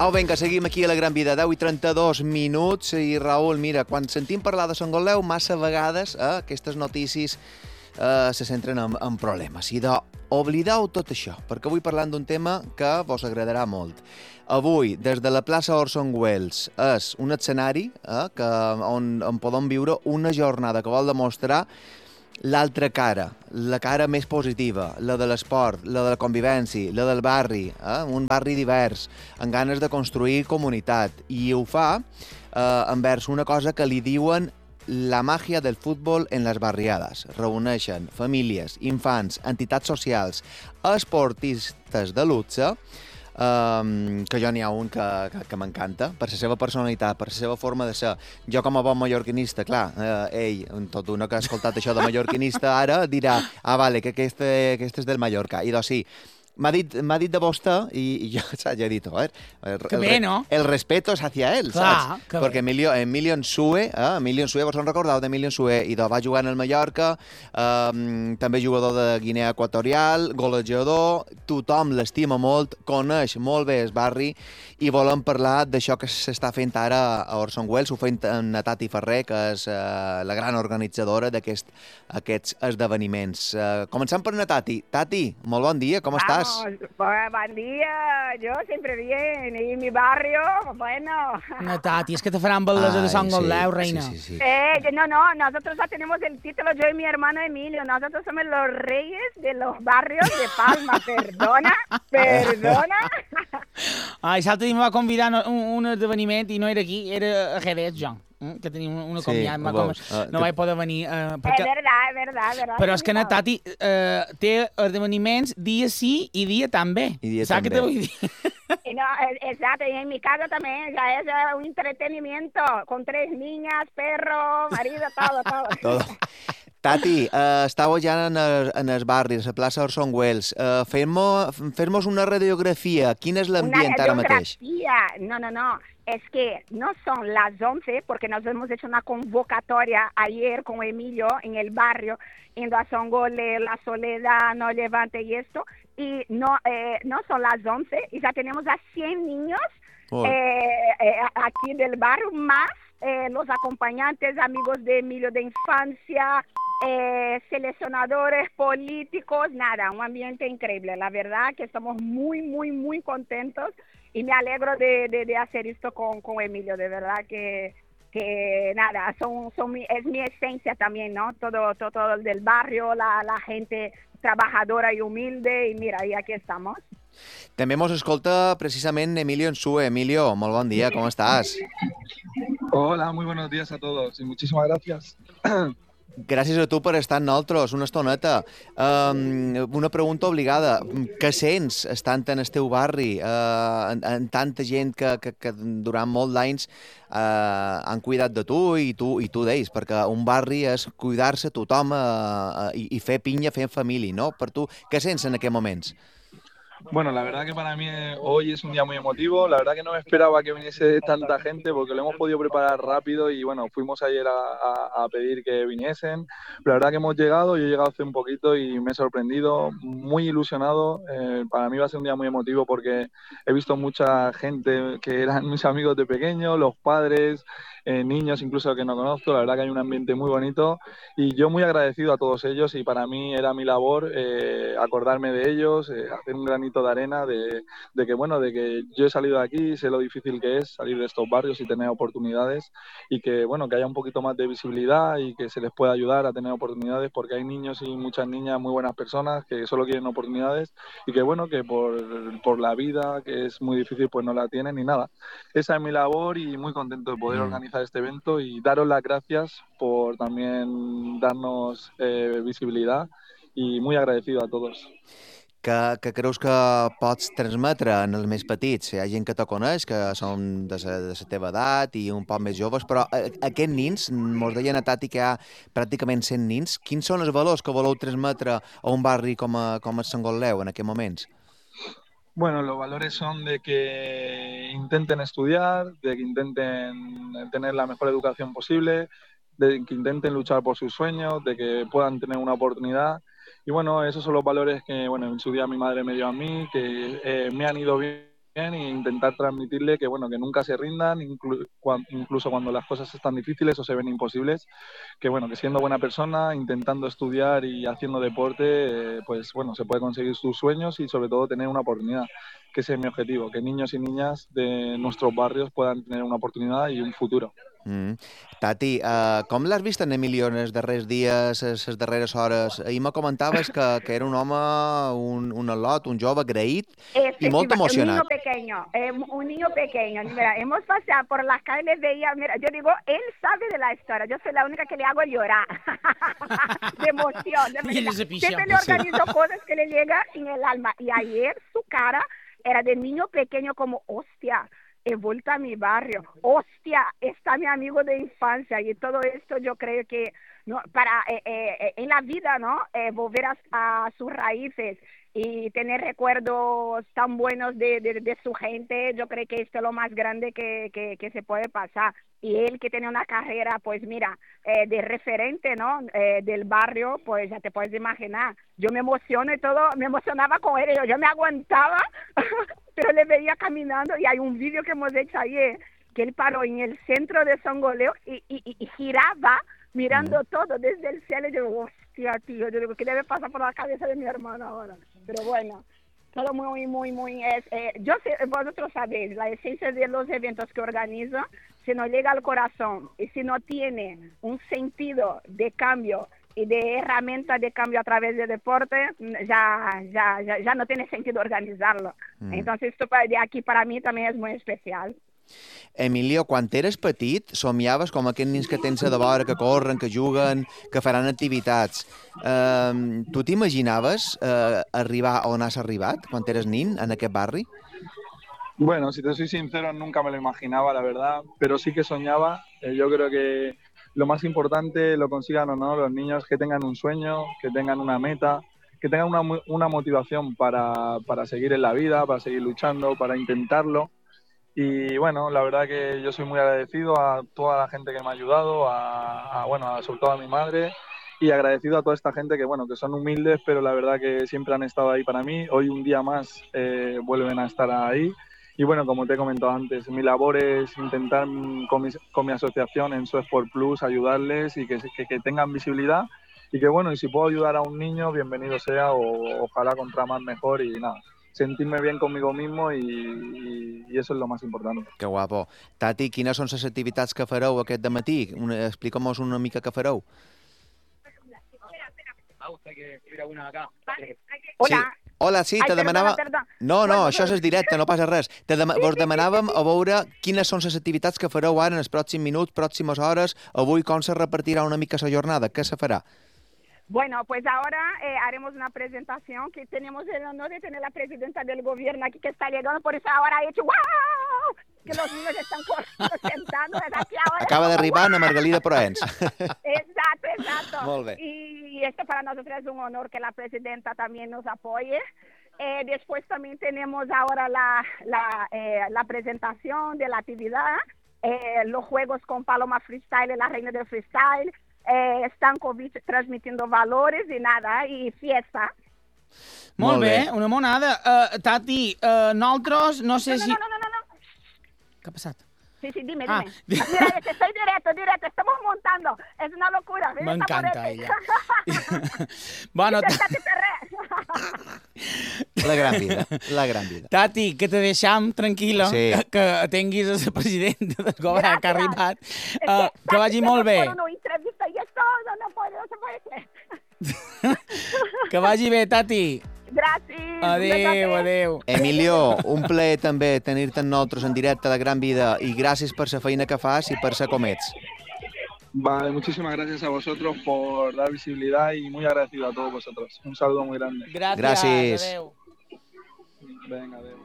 Au, vinga, seguim aquí a la Gran Vida, 10:32 i Raül, mira, quan sentim parlar de Sant Goleu, massa vegades aquestes notícies se centren en problemes. I d'oblideu tot això, perquè avui parlant d'un tema que vos agradarà molt. Avui, des de la plaça Orson Welles, és un escenari on podem viure una jornada que vol demostrar l'altra cara, la cara més positiva, la de l'esport, la de la convivència, la del barri, un barri divers, amb ganes de construir comunitat. I ho fa envers una cosa que li diuen la màgia del futbol en les barriades. Reuneixen famílies, infants, entitats socials, esportistes de luxe, que jo n'hi ha un que m'encanta, per la seva personalitat, per la seva forma de ser. Jo com a bon mallorquinista, clar, ell, tot una que ha escoltat això de mallorquinista ara, dirà, vale, que aquest és del Mallorca. I doncs sí, m'ha dit de vostè i jo, saps, ja he dit, que bé, no? El respeto és hacia él, clar, saps? Perquè Emilio Nsue, vos en recordeu d'Emilio Nsue? I va jugar en el Mallorca, també jugador de Guinea Equatorial, golejador, tothom l'estima molt, coneix molt bé el barri i volem parlar d'això que s'està fent ara a Orson Welles, ho fent amb la Tati Ferrer, que és la gran organitzadora d'aquests esdeveniments. Començant per la Tati. Tati, molt bon dia, com estàs? Buen día, yo siempre bien, y mi barrio, bueno. No, Tati, es que te farán belleza de Sant Goleu, reina. Sí. No, nosotros ya tenemos el título, yo y mi hermano Emilio, nosotros somos los reyes de los barrios de Palma, perdona. Ai, l'altre dia em va convidar a un esdeveniment i no era aquí, era a Jerez, jo, que tenia una comiat, no vaig poder venir. Perquè... És verdad. Però és que la Tati té esdeveniments dia sí i dia també. ¿Sabes qué te voy a decir? No, exacto, y en mi casa también, ya es un entretenimiento, con 3 niñas, perro, marido, todo. Tati, estàveu ja en els barris, a la plaça Orson Welles. Fem-nos una radiografía. Quin és l'ambient ara mateix? No. Es que no son las 11, porque nos hemos hecho una convocatoria ayer con Emilio en el barrio, yendo a Son Goleu, La Soledad, No Levante y esto, y no son las 11, y ya tenemos a 100 niños aquí del barrio, más los acompañantes, amigos de Emilio de infancia, seleccionadores políticos, nada, un ambiente increíble. La verdad que estamos muy, muy, muy contentos y me alegro de hacer esto con Emilio, de verdad que nada, es mi esencia también, ¿no? Todo del barrio, la gente trabajadora y humilde, y mira, y aquí estamos. També mos escolta precisament Emilio Nsue. Emilio, molt bon dia, com estàs? Hola, muy buenos días a todos y muchísimas gracias. Gràcies a tu per estar amb nosaltres, una estoneta. Una pregunta obligada. Què sents estant en el teu barri, en tanta gent que durant molts d'anys han cuidat de tu i tu d'ells? Perquè un barri és cuidar-se tothom i fer pinya, fer família, no? Per tu, què sents en aquests moments? Bueno, la verdad que para mí hoy es un día muy emotivo. La verdad que no me esperaba que viniese tanta gente porque lo hemos podido preparar rápido y bueno, fuimos ayer a pedir que viniesen. La verdad que hemos llegado, yo he llegado hace un poquito y me he sorprendido, muy ilusionado. Para mí va a ser un día muy emotivo porque he visto mucha gente que eran mis amigos de pequeño, los padres, niños incluso que no conozco. La verdad que hay un ambiente muy bonito y yo muy agradecido a todos ellos, y para mí era mi labor acordarme de ellos, hacer un granito de arena de que yo he salido de aquí, sé lo difícil que es salir de estos barrios y tener oportunidades, y que que haya un poquito más de visibilidad y que se les pueda ayudar a tener oportunidades, porque hay niños y muchas niñas muy buenas personas que solo quieren oportunidades y que que por la vida, que es muy difícil, pues no la tienen y nada. Esa es mi labor y muy contento de poder organizar este evento y daros las gracias por también darnos visibilidad, y muy agradecido a todos. Que creus que pots transmetre en els més petits? Hi ha gent que te coneix, que són de la teva edat i un poc més joves, però aquests nins, mos deia a Tati que hi ha pràcticament 100 nins, quins són els valors que voleu transmetre a un barri com el Sant Goleu en aquests moments? Bueno, los valores son de que intenten estudiar, de que intenten tener la mejor educación posible, de que intenten luchar por sus sueños, de que puedan tener una oportunidad. Y bueno, esos son los valores que en su día mi madre me dio a mí, que me han ido bien e intentar transmitirle que, bueno, que nunca se rindan, incluso cuando las cosas están difíciles o se ven imposibles, que, bueno, que siendo buena persona, intentando estudiar y haciendo deporte, pues, bueno, se puede conseguir sus sueños y, sobre todo, tener una oportunidad, que ese es mi objetivo, que niños y niñas de nuestros barrios puedan tener una oportunidad y un futuro. Tati, com l'has vist en Emilio en els darrers dies, les darreres hores? Ahir me comentaves que era un home, un al·lot, un jove agraït y molt emocionat. Un niño pequeño. Mira, hemos paseado por las calles, veía, mira, yo digo, él sabe de la historia, yo soy la única que le hago llorar de emoción. Siempre le organizo cosas que le llegan en el alma. Y ayer su cara era de niño pequeño como, hostia, he vuelto a mi barrio, hostia, está mi amigo de infancia, y todo esto yo creo que no, para en la vida, ¿no? Volver a sus raíces y tener recuerdos tan buenos de su gente, yo creo que esto es lo más grande que se puede pasar. Y él que tiene una carrera, pues mira, de referente, ¿no? Del barrio, pues ya te puedes imaginar. Yo me emociono y todo, me emocionaba con él, yo me aguantaba, pero le veía caminando, y hay un vídeo que hemos hecho ayer, que él paró en el centro de Songoleo y giraba mirando todo desde el cielo, y yo digo, hostia, tío, yo digo, ¿qué debe pasar por la cabeza de mi hermano ahora? Pero bueno, todo muy, yo sé, vosotros sabéis, la esencia de los eventos que organizo, si no llega al corazón y si no tiene un sentido de cambio y de herramienta de cambio a través del deporte, ya no tiene sentido organizarlo. Entonces esto de aquí para mí también es muy especial. Emilio, quan eres petit, somiaves com aquests nens que tens a de vora, que corren, que juguen, que faran activitats. Tu t'imaginaves arribar on has arribat, quan eres nin, en aquest barri? Bueno, si te soy sincero, nunca me lo imaginaba, la verdad, pero sí que soñaba. Yo creo que lo más importante, lo consigan o no, los niños que tengan un sueño, que tengan una meta, que tengan una motivación para seguir en la vida, para seguir luchando, para intentarlo. Y bueno, la verdad que yo soy muy agradecido a toda la gente que me ha ayudado, sobre todo a mi madre, y agradecido a toda esta gente que, bueno, que son humildes, pero la verdad que siempre han estado ahí para mí. Hoy un día más vuelven a estar ahí. Y bueno, como te he comentado antes, mi labor es intentar con mi asociación en So Sport Plus ayudarles y que tengan visibilidad, y que bueno, y si puedo ayudar a un niño, bienvenido sea, o ojalá contra más mejor, y nada, sentir-me bien conmigo mismo, i eso es lo más importante. Que guapo. Tati, quines són les activitats que fareu aquest dematí? Explica'm-nos una mica què fareu. Hola. Sí. Hola, sí, te demanava... No, això és directe, no passa res. Vos demanàvem a veure quines són les activitats que fareu ara en els pròxims minuts, pròximes hores, avui com se repartirà una mica la jornada, què se farà? Bueno, pues ahora haremos una presentación, que tenemos el honor de tener la presidenta del gobierno aquí que está llegando, por eso ahora he hecho ¡wow! Que los niños están sentando aquí ahora. Acaba d'arribar Ana Margalida Proens. Exacto. Molt bé. Y esto para nosotros es un honor que la presidenta también nos apoye. Después también tenemos ahora la presentación de la actividad, los juegos con Paloma Freestyle, la reina del freestyle. Stankovic transmitiendo valores y nada, y fiesta. Molt bé, una monada. Tati, nosaltres no sé si... No. ¿Qué ha pasado? Sí, dime. Mira, estoy directo, estamos montando. Es una locura. Me encanta ella. Bueno, la gran vida. Tati, que te deixam tranquil·la, sí. que atenguis a la presidenta del govern que ha arribat. Que vagi molt bé. Una entrevista y esto no se puede creer. Que vagi bé, Tati. Gràcies. Adéu. Emilio, un plaer també tenir-te amb nosaltres en directe de Gran Vida, i gràcies per la feina que fas i per ser com ets. Vale, muchísimas gracias a vosotros por dar visibilidad y muy agradecido a todos vosotros. Un saludo muy grande. Gracias. Adéu. Venga, adéu.